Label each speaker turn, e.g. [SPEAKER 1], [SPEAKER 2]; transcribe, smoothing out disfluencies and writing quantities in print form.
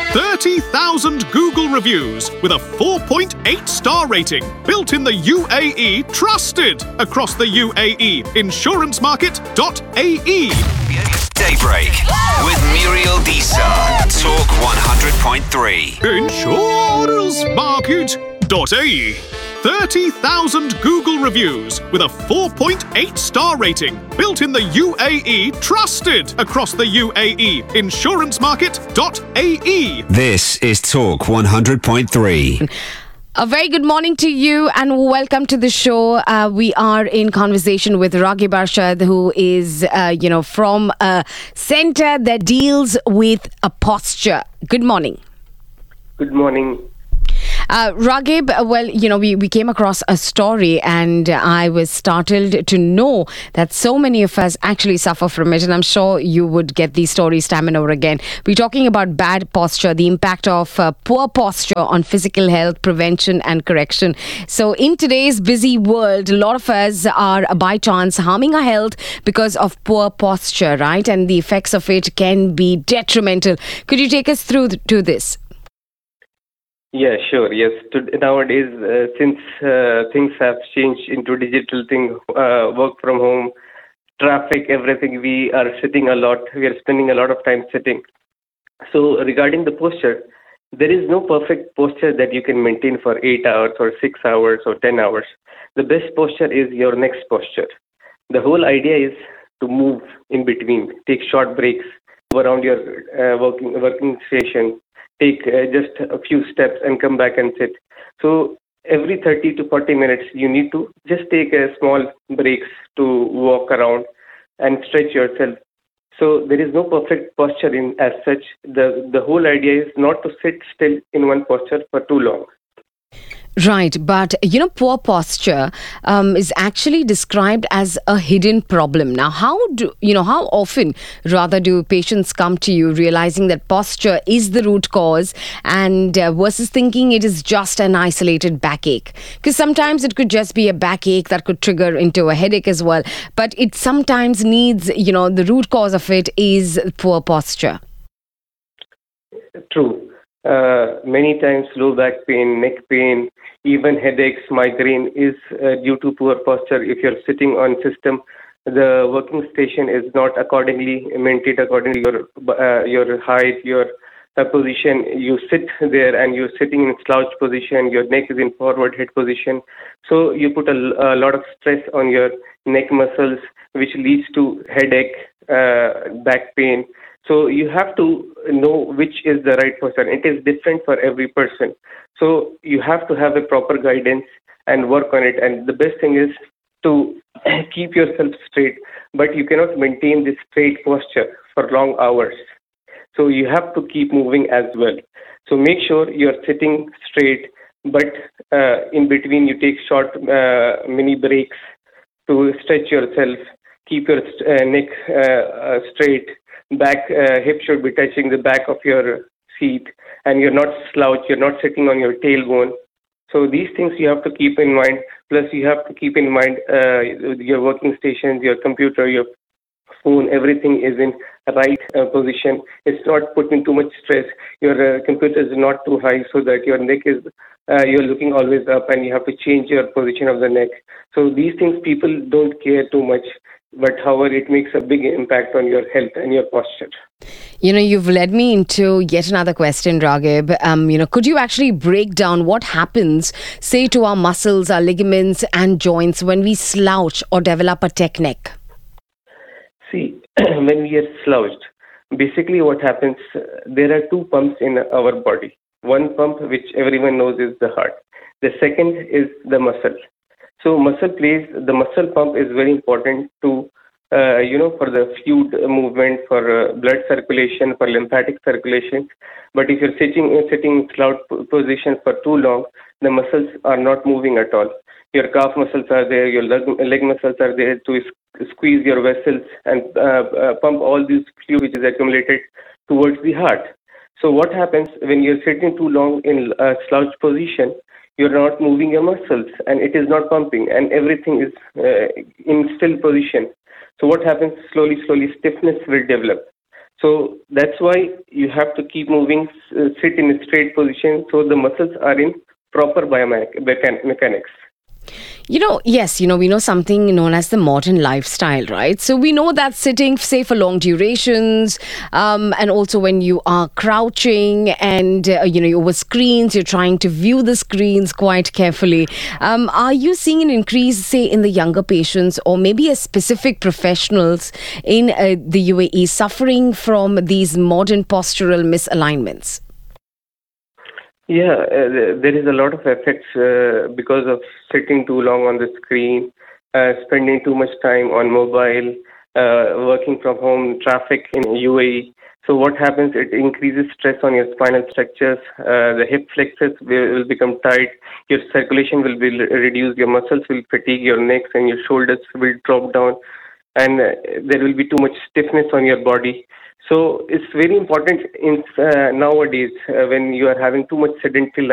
[SPEAKER 1] 30,000 Google reviews with a 4.8 star rating. Built in the UAE, trusted across the UAE. Insurancemarket.ae.
[SPEAKER 2] Daybreak with Muriel Disa. Talk 100.3.
[SPEAKER 1] Insurancemarket.ae. 30,000 Google reviews with a 4.8 star rating. Built in the UAE, trusted across the UAE. Insurancemarket.ae.
[SPEAKER 2] This is Talk 100.3.
[SPEAKER 3] A very good morning to you and welcome to the show. We are in conversation with Raghib Arshad, who is, from a center that deals with a posture. Good morning.
[SPEAKER 4] Good morning.
[SPEAKER 3] Raghib, we came across a story and I was startled to know that so many of us actually suffer from it, and I'm sure you would get these stories time and over again. We're talking about bad posture, the impact of poor posture on physical health, prevention and correction. So in today's busy world, a lot of us are by chance harming our health because of poor posture, right? And the effects of it can be detrimental. Could you take us through to this?
[SPEAKER 4] Yeah, sure. Yes. Nowadays, since things have changed into digital thing, work from home, traffic, everything, we are sitting a lot. We are spending a lot of time sitting. So regarding the posture, there is no perfect posture that you can maintain for 8 hours or 6 hours or 10 hours. The best posture is your next posture. The whole idea is to move in between, take short breaks around your working station. Take just a few steps and come back and sit. So every 30 to 40 minutes, you need to just take a small breaks to walk around and stretch yourself. So there is no perfect posture in as such. The whole idea is not to sit still in one posture for too long.
[SPEAKER 3] Right, but poor posture is actually described as a hidden problem. Now, how often rather do patients come to you realizing that posture is the root cause and versus thinking it is just an isolated backache? Because sometimes it could just be a backache that could trigger into a headache as well. But it sometimes needs, the root cause of it is poor posture.
[SPEAKER 4] True. Many times low back pain, neck pain, even headaches, migraine is due to poor posture. If you're sitting on system, the working station is not accordingly maintained according to your height, your position. You sit there and you're sitting in slouch position. Your neck is in forward head position. So you put a lot of stress on your neck muscles, which leads to headache, back pain. So you have to know which is the right posture. It is different for every person. So you have to have a proper guidance and work on it. And the best thing is to keep yourself straight, but you cannot maintain this straight posture for long hours. So you have to keep moving as well. So make sure you're sitting straight, but in between you take short mini breaks to stretch yourself, keep your neck straight. Back hip should be touching the back of your seat, and you're not slouch, you're not sitting on your tailbone. So these things you have to keep in mind. Plus you have to keep in mind your working stations, your computer, your phone, everything is in right position. It's not putting too much stress. Your computer is not too high so that your neck is, you're looking always up and you have to change your position of the neck. So these things people don't care too much. But however, it makes a big impact on your health and your posture.
[SPEAKER 3] You've led me into yet another question, Raghib. Could you actually break down what happens, say, to our muscles, our ligaments and joints when we slouch or develop a tech neck?
[SPEAKER 4] See, when we are slouched, basically what happens, there are two pumps in our body. One pump, which everyone knows, is the heart. The second is the muscle. So the muscle pump is very important to, for the fluid movement, for blood circulation, for lymphatic circulation. But if you're sitting in slouch position for too long, the muscles are not moving at all. Your calf muscles are there, your leg muscles are there to squeeze your vessels and pump all this fluid which is accumulated towards the heart. So what happens when you're sitting too long in a slouch position? You're not moving your muscles and it is not pumping and everything is in still position. So what happens? Slowly, stiffness will develop. So that's why you have to keep moving, sit in a straight position so the muscles are in proper biomechanics.
[SPEAKER 3] Yes, we know something known as the modern lifestyle, right? So we know that sitting, say, for long durations, and also when you are crouching and, you're over screens, you're trying to view the screens quite carefully. Are you seeing an increase, say, in the younger patients or maybe a specific professionals in the UAE suffering from these modern postural misalignments?
[SPEAKER 4] Yeah, there is a lot of effects because of sitting too long on the screen, spending too much time on mobile, working from home, traffic in UAE. So what happens? It increases stress on your spinal structures. The hip flexors will become tight. Your circulation will be reduced. Your muscles will fatigue. Your necks and your shoulders will drop down, and there will be too much stiffness on your body. So it's very important in nowadays when you are having too much sedentary